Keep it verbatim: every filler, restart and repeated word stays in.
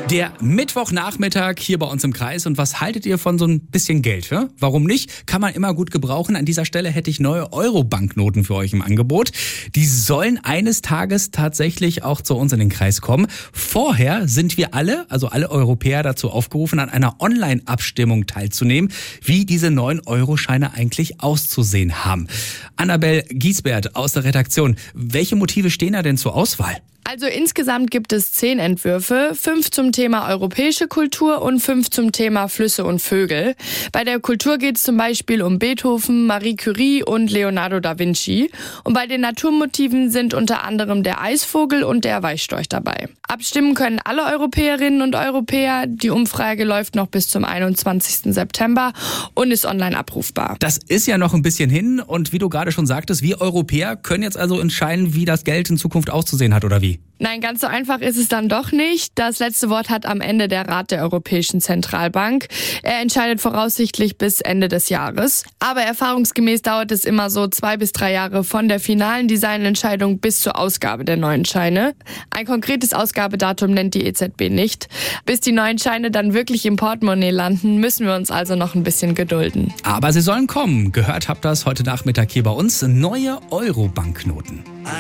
Der Mittwochnachmittag hier bei uns im Kreis. Und was haltet ihr von so ein bisschen Geld? Ja? Warum nicht? Kann man immer gut gebrauchen. An dieser Stelle hätte ich neue Euro-Banknoten für euch im Angebot. Die sollen eines Tages tatsächlich auch zu uns in den Kreis kommen. Vorher sind wir alle, also alle Europäer, dazu aufgerufen, an einer Online-Abstimmung teilzunehmen, wie diese neuen Euroscheine eigentlich auszusehen haben. Annabel Giesbert aus der Redaktion. Welche Motive stehen da denn zur Auswahl? Also insgesamt gibt es zehn Entwürfe, fünf zum Thema europäische Kultur und fünf zum Thema Flüsse und Vögel. Bei der Kultur geht es zum Beispiel um Beethoven, Marie Curie und Leonardo da Vinci. Und bei den Naturmotiven sind unter anderem der Eisvogel und der Weißstorch dabei. Abstimmen können alle Europäerinnen und Europäer. Die Umfrage läuft noch bis zum einundzwanzigsten September und ist online abrufbar. Das ist ja noch ein bisschen hin. Und wie du gerade schon sagtest, wir Europäer können jetzt also entscheiden, wie das Geld in Zukunft auszusehen hat, oder wie? Nein, ganz so einfach ist es dann doch nicht. Das letzte Wort hat am Ende der Rat der Europäischen Zentralbank. Er entscheidet voraussichtlich bis Ende des Jahres. Aber erfahrungsgemäß dauert es immer so zwei bis drei Jahre von der finalen Designentscheidung bis zur Ausgabe der neuen Scheine. Ein konkretes Ausgabedatum nennt die E Z B nicht. Bis die neuen Scheine dann wirklich im Portemonnaie landen, müssen wir uns also noch ein bisschen gedulden. Aber sie sollen kommen. Gehört habt das heute Nachmittag hier bei uns. Neue Euro-Banknoten.